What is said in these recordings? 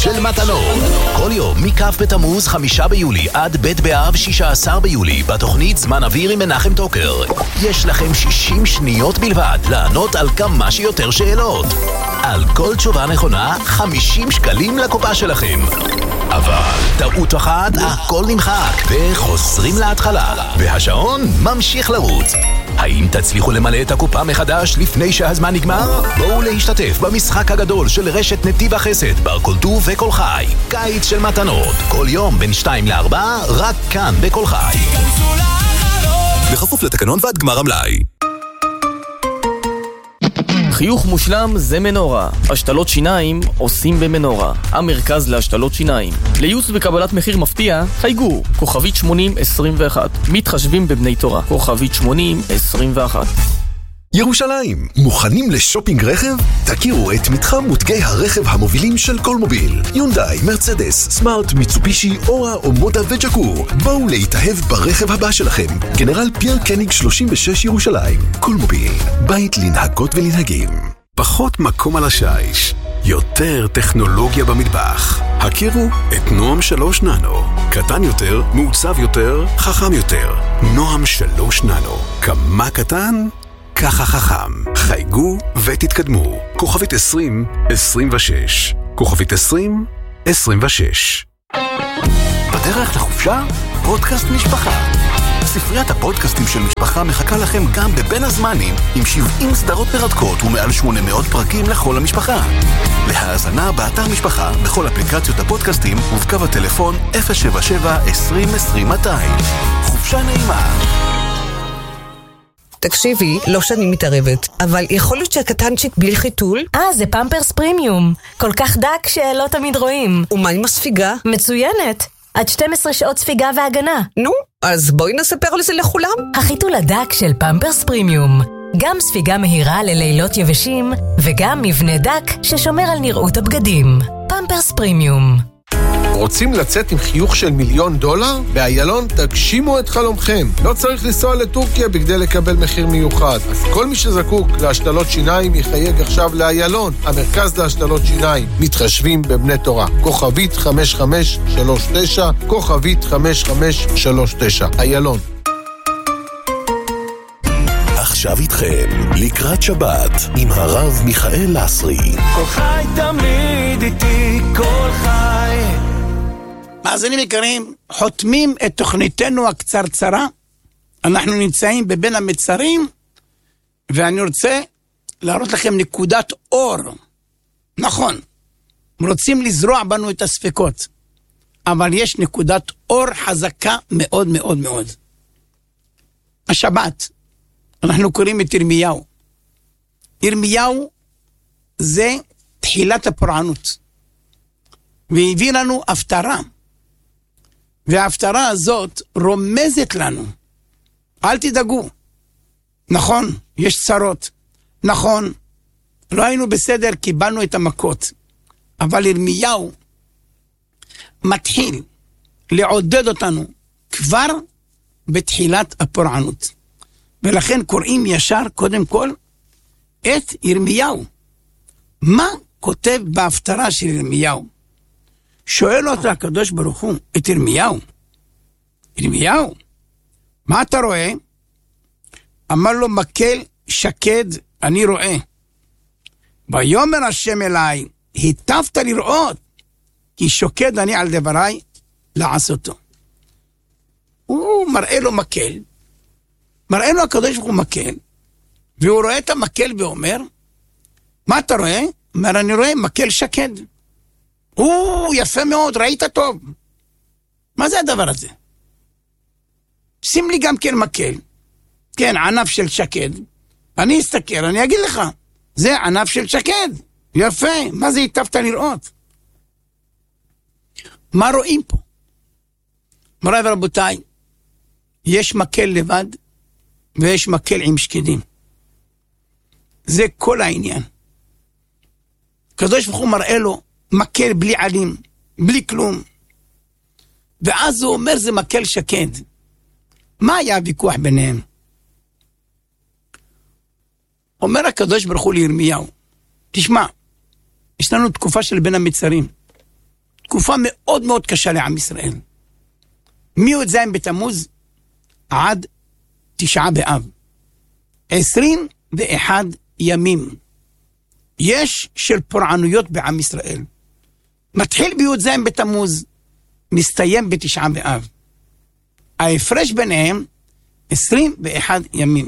של מתנות. כל יום מכף בתמוז 5 ביולי עד ב' באב 16 ביולי בתוכנית זמן אוויר עם מנחם טוקר. יש לכם 60 שניות בלבד לענות על כמה שיותר שאלות. על כל תשובה נכונה 50 שקלים לקופה שלכם. אבל טעות אחת, הכל נמחק וחוזרים להתחלה והשעון ממשיך לרוץ. האם תצליחו למלא את הקופה מחדש לפני שהזמן נגמר? בואו להשתתף במשחק הגדול של רשת נתיב החסד בר כל טוב וכל חי. קיץ של מתנות, כל יום בין 2 ל-4 רק כאן בכל חי. בכפוף לתקנון ועד גמר המלאי. חיוך מושלם זה מנורה. השתלות שיניים עושים במנורה. המרכז להשתלות שיניים. לייעוץ וקבלת מחיר מפתיע, חייגו. כוכבית 8021. מתחשבים בבני תורה. כוכבית 8021. ירושלים, מוכנים לשופינג רכב? תכירו את מתחם מותגי הרכב המובילים של קולמוביל. יונדאי, מרצדס, סמארט, מיצובישי, אורה, אומודה וג'קור. בואו להתאהב ברכב הבא שלכם. גנרל פייר קניג 36 ירושלים. קולמוביל, בית לנהגות ולנהגים. פחות מקום על השיש, יותר טכנולוגיה במטבח. הכירו את נועם 3 ננו. קטן יותר, מעוצב יותר, חכם יותר. נועם 3 ננו. כמה קטן? ככה חכם. חייגו ותתקדמו. כוכבית 2026. כוכבית 2026. בדרך לחופשה? פודקאסט משפחה. ספריית הפודקאסטים של משפחה מחכה לכם גם בבין הזמנים עם 70 סדרות מרתקות ומעל 800 פרקים לכל המשפחה. להאזנה באתר משפחה בכל אפליקציות הפודקאסטים ובקו הטלפון 077-2020-200. חופשה נעימה. תקשיבי, לא שאני מתערבת, אבל יכול להיות שהקטנצ'יק בלי חיתול? זה פמפרס פרימיום. כל כך דק שלא תמיד רואים. ומה עם הספיגה? מצוינת. עד 12 שעות ספיגה והגנה. נו, אז בואי נספר לזה לכולם. החיתול הדק של פמפרס פרימיום. גם ספיגה מהירה ללילות יבשים, וגם מבנה דק ששומר על נראות הבגדים. פמפרס פרימיום. רוצים לצאת עם חיוך של $1,000,000? באיילון תגשימו את חלומכם. לא צריך לנסוע לטורקיה בכדי לקבל מחיר מיוחד. אז כל מי שזקוק להשתלות שיניים יחייג עכשיו לאיילון, המרכז להשתלות שיניים. מתחשבים בבני תורה. כוכבית 5539, כוכבית 5539. איילון. עכשיו איתכם, לקראת שבת, עם הרב מיכאל לסרי. כל חי תמיד איתי, כל חי. מאזינים יקרים, חותמים את תוכניתנו הקצרצרה. אנחנו נמצאים בבין המצרים, ואני רוצה להראות לכם נקודת אור. נכון, רוצים לזרוע בנו את הספקות, אבל יש נקודת אור חזקה מאוד מאוד מאוד. השבת, אנחנו קוראים את ירמיהו. ירמיהו זה תחילת הפורענות, והביא לנו הפטרה, וההפטרה הזאת רומזת לנו, אל תדאגו, נכון, יש צרות, נכון, לא היינו בסדר, קיבלנו את המכות, אבל ירמיהו מתחיל לעודד אותנו כבר בתחילת הפורענות, ולכן קוראים ישר קודם כל את ירמיהו. מה כותב בהפטרה של ירמיהו? שואל אותו הקדוש ברוך הוא את ירמיהו, ירמיהו, מה אתה רואה? אמר לו, מקל שקד אני רואה. ויאמר השם אליי, היטבת לראות, כי שוקד אני על דבריי לעשותו. הוא מראה לו מקל, מראה לו הקדוש ברוך הוא מקל, והוא רואה את המקל ואומר, מה אתה רואה? אומר, אני רואה מקל שקד. יפה מאוד, ראית טוב. מה זה הדבר הזה? שים לי גם כן מקל, כן, ענף של שקד. אני אסתכל, אני אגיד לך, זה ענף של שקד. יפה, מה זה היטבת לראות? מה רואים פה? מוריי ורבותיי, יש מקל לבד, ויש מקל עם שקדים. זה כל העניין. הקדוש ברוך הוא מראה לו מקל בלי עלים, בלי כלום. ואז הוא אומר, זה מקל שקד. מה היה הוויכוח ביניהם? אומר הקדוש ברוך הוא לירמיהו, תשמע, יש לנו תקופה של בין המצרים. תקופה מאוד מאוד קשה לעם ישראל. מי"ז בתמוז עד 9 באב. 21 ימים. יש של פורענויות בעם ישראל. מתחיל בי"ז בתמוז, מסתיים ב9 באב. ההפרש ביניהם 21 ימים.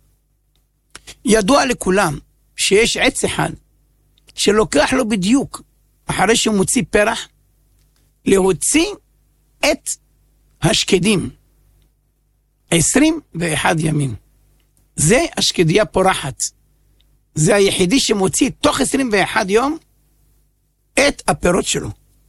ידוע לכולם שיש עץ אחד שלוקח לו בדיוק אחרי שהוא מוציא פרח להוציא את השקדים. 21 ימים. זה השקדיה פורחת. זה היחידי שמוציא תוך 21 יום את הפירות שלו.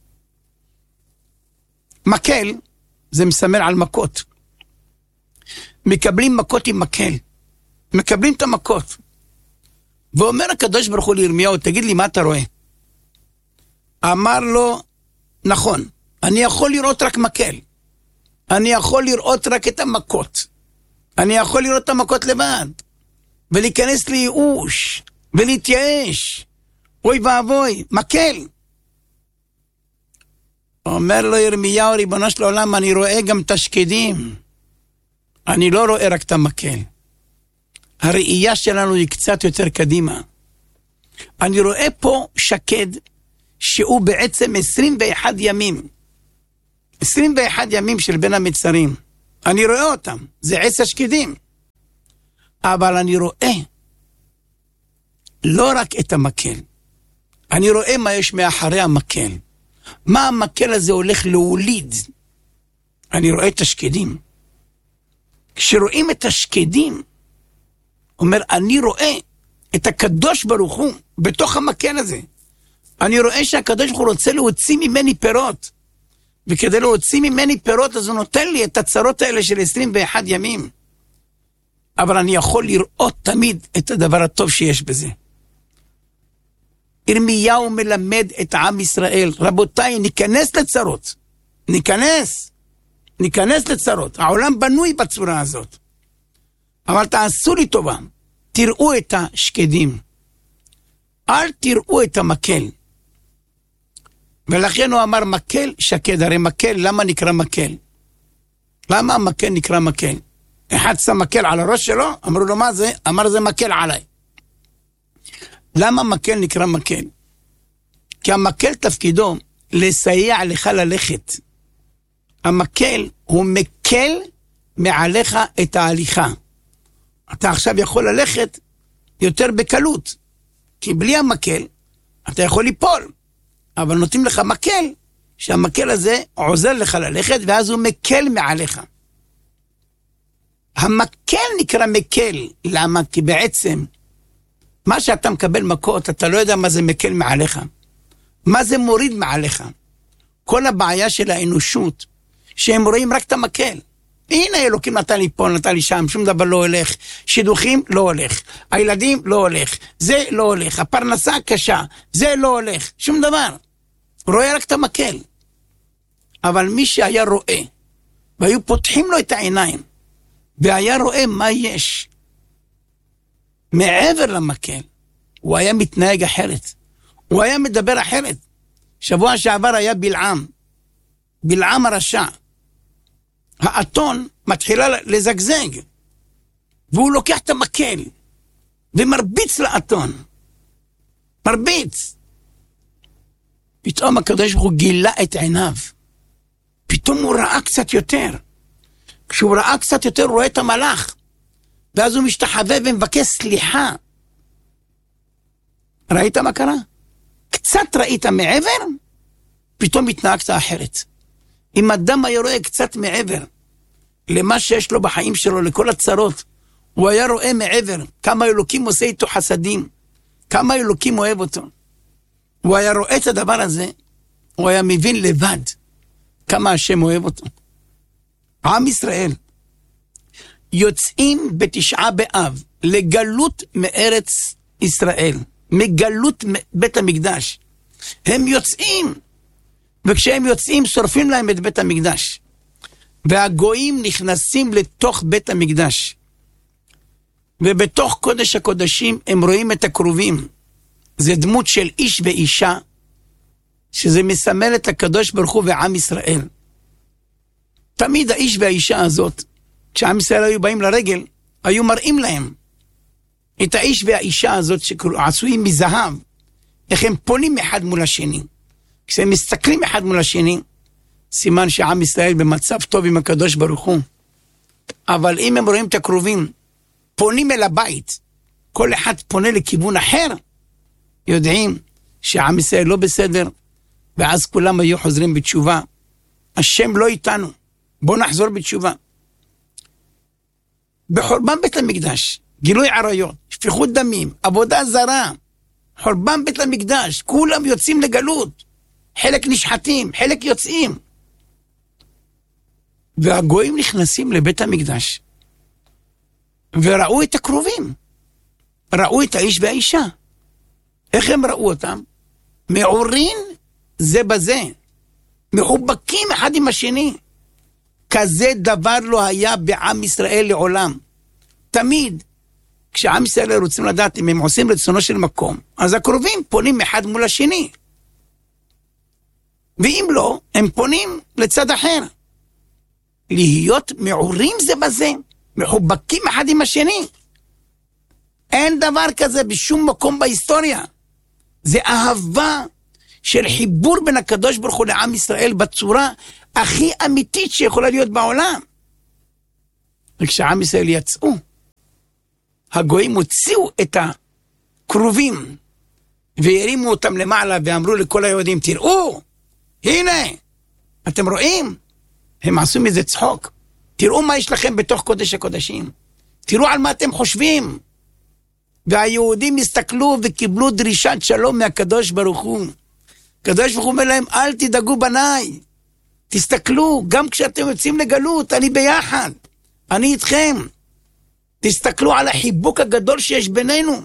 מקל זה מסמל על מכות. מקבלים מכות עם מקל. מקבלים את המכות. ואומר הקדוש ברוך הוא לירמיהו, תגיד לי מה אתה רואה? אמר לו, נכון, אני יכול לראות רק מקל. אני יכול לראות רק את המכות. אני יכול לראות את המכות לבד. ולהיכנס לייאוש. ולהתייאש. אוי ואבוי, מקל. אומר לו ירמיהו, ריבונו של עולם, אני רואה גם את השקדים. אני לא רואה רק את המקל. הראייה שלנו היא קצת יותר קדימה. אני רואה פה שקד שהוא בעצם 21 ימים. 21 ימים של בין המצרים. אני רואה אותם. זה עץ השקדים. אבל אני רואה לא רק את המקל. אני רואה מה יש מאחורי המקל. מה המקל הזה הולך להוליד. אני רואה את השקדים. כשרואים את השקדים, אומר, אני רואה את הקדוש ברוך הוא בתוך המקל הזה. אני רואה שהקדוש ברוך הוא רוצה להוציא ממני פירות. וכדי להוציא ממני פירות, אז הוא נותן לי את הצרות האלה של 21 ימים. אבל אני יכול לראות תמיד את הדבר הטוב שיש בזה. ירמיהו מלמד את עם ישראל, רבותיי, ניכנס לצרות. ניכנס לצרות. העולם בנוי בצורה הזאת. אבל תעשו לי טובה. תראו את השקדים. אל תראו את המקל. ולכן הוא אמר מקל שקד. הרי מקל, למה נקרא מקל? למה המקל נקרא מקל? אחד שם מקל על הראש שלו, אמרו לו מה זה? אמר זה מקל עליי. למה מקל נקרא מקל? כי המקל תפקידו לסייע לך ללכת. המקל הוא מקל מעליך את ההליכה. אתה עכשיו יכול ללכת יותר בקלות. כי בלי המקל אתה יכול ליפול. אבל נותנים לך מקל, שהמקל הזה עוזר לך ללכת, ואז הוא מקל מעליך. המקל נקרא מקל. למה? כי בעצם מה שאתה מקבל מכות, אתה לא יודע מה זה מקל מעליך. מה זה מוריד מעליך. כל הבעיה של האנושות, שהם רואים רק את המקל. הנה אלוקים נתן לי פה, נתן לי שם, שום דבר לא הולך. שידוכים לא הולך. הילדים לא הולך. זה לא הולך. הפרנסה קשה. זה לא הולך. שום דבר. רואה רק את המקל. אבל מי שהיה רואה, והיו פותחים לו את העיניים, והיה רואה מה יש מעבר למקל, הוא היה מתנהג אחרת. הוא היה מדבר אחרת. שבוע שעבר היה בלעם הרשע. האתון מתחילה לזגזג, והוא לוקח את המקל, ומרביץ לאתון. מרביץ. פתאום הקדוש ברוך הוא גילה את עיניו. פתאום הוא ראה קצת יותר. כשהוא ראה קצת יותר, הוא רואה את המלאך. ואז הוא משתחווה ומבקש סליחה. ראית מה קרה? קצת ראית מעבר, פתאום התנהגת אחרת. אם אדם היה רואה קצת מעבר למה שיש לו בחיים שלו, לכל הצרות, הוא היה רואה מעבר כמה אלוקים עושה איתו חסדים, כמה אלוקים אוהב אותו. הוא היה רואה את הדבר הזה, הוא היה מבין לבד כמה השם אוהב אותו. עם ישראל יוצאים ב9 באב לגלות מארץ ישראל, מגלות בית המקדש. הם יוצאים, וכשהם יוצאים שורפים להם את בית המקדש. והגויים נכנסים לתוך בית המקדש. ובתוך קודש הקודשים הם רואים את הקרובים. זה דמות של איש ואישה שזה מסמל את הקדוש ברוך הוא ועם ישראל. תמיד האיש והאישה הזאת, כשעם ישראל היו באים לרגל, היו מראים להם את האיש והאישה הזאת שעשויים מזהב, איך הם פונים אחד מול השני. כשהם מסתכלים אחד מול השני, סימן שעם ישראל במצב טוב עם הקדוש ברוך הוא. אבל אם הם רואים את הקרובים, פונים אל הבית, כל אחד פונה לכיוון אחר, יודעים שעם ישראל לא בסדר, ואז כולם היו חוזרים בתשובה. השם לא איתנו, בוא נחזור בתשובה. בחורבן בית המקדש, גילוי עריות, שפיכות דמים, עבודה זרה, חורבן בית המקדש, כולם יוצאים לגלות, חלק נשחטים, חלק יוצאים. והגויים נכנסים לבית המקדש, וראו את הקרובים, ראו את האיש והאישה. איך הם ראו אותם? מעורין זה בזה, מחובקים אחד עם השני. כזה דבר לא היה בעם ישראל לעולם. תמיד, כשעם ישראל רוצים לדעת אם הם עושים רצונו של מקום, אז הקרובים פונים אחד מול השני. ואם לא, הם פונים לצד אחר. להיות מעורים זה בזה, מחובקים אחד עם השני. אין דבר כזה בשום מקום בהיסטוריה. זה אהבה של חיבור בין הקדוש ברוך הוא לעם ישראל בצורה הכי אמיתית שיכולה להיות בעולם. וכשעם ישראל יצאו, הגויים הוציאו את הקרובים והרימו אותם למעלה ואמרו לכל היהודים, תראו, הנה, אתם רואים? הם עשו מזה צחוק. תראו מה יש לכם בתוך קודש הקודשים. תראו על מה אתם חושבים. והיהודים הסתכלו וקיבלו דרישת שלום מהקדוש ברוך הוא. הקדוש ברוך הוא אומר להם, אל תדאגו בניי. תסתכלו, גם כשאתם יוצאים לגלות, אני ביחד. אני איתכם. תסתכלו על החיבוק הגדול שיש בינינו.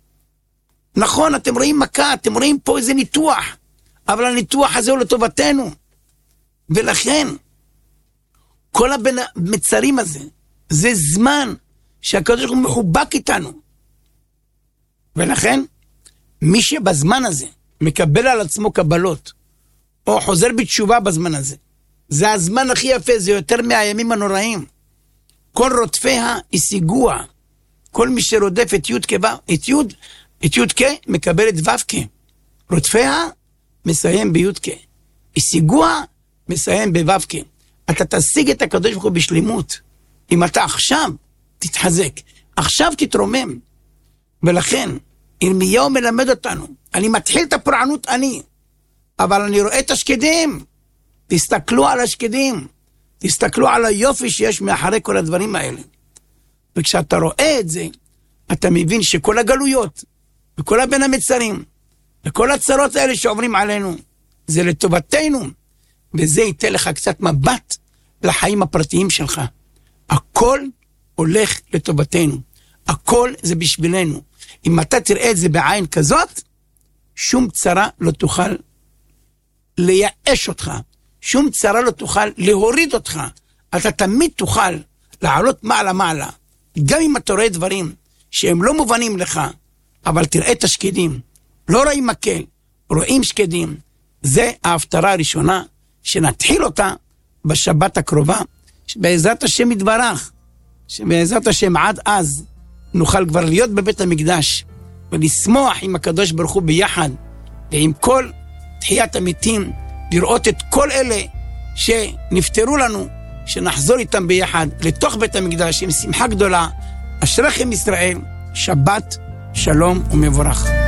נכון, אתם רואים מכה, אתם רואים פה איזה ניתוח, אבל הניתוח הזה הוא לטובתנו. ולכן, כל המצרים הזה, זה זמן שהקדוש ברוך הוא מחובק איתנו. ולכן, מי שבזמן הזה מקבל על עצמו קבלות, או חוזר בתשובה בזמן הזה, זה הזמן הכי יפה, זה יותר מהימים הנוראים. כל רודפיה השיגוה, כל מי שרודף את יודקה מקבל את ו"ק. רודפיה מסיים ביודקה, השיגוה מסיים בו"ק. אתה תשיג את הקדוש ברוך הוא בשלימות, אם אתה עכשיו תתחזק, עכשיו תתרומם. ולכן, ירמיהו מלמד אותנו, אני מתחיל את הפורענות אבל אני רואה את השקדים. תסתכלו על השקדים, תסתכלו על היופי שיש מאחורי כל הדברים האלה. וכשאתה רואה את זה, אתה מבין שכל הגלויות, וכל הבין המצרים, וכל הצרות האלה שעוברים עלינו, זה לטובתנו, וזה ייתן לך קצת מבט לחיים הפרטיים שלך. הכל הולך לטובתנו, הכל זה בשבילנו. אם אתה תראה את זה בעין כזאת, שום צרה לא תוכל לייאש אותך, שום צרה לא תוכל להוריד אותך. אתה תמיד תוכל לעלות מעלה, גם אם אתה רואה דברים שהם לא מובנים לך, אבל תראה את השקדים, לא רואים מקל, רואים שקדים. זה ההפטרה הראשונה שנתחיל אותה בשבת הקרובה, שבעזרת השם יתברך, שבעזרת השם עד אז נוכל כבר להיות בבית המקדש ולשמוח עם הקדוש ברוך הוא ביחד, ועם כל תחיית המתים, לראות את כל אלה שנפטרו לנו, שנחזור איתם ביחד לתוך בית המקדש עם שמחה גדולה. אשריכם ישראל, שבת שלום ומבורך.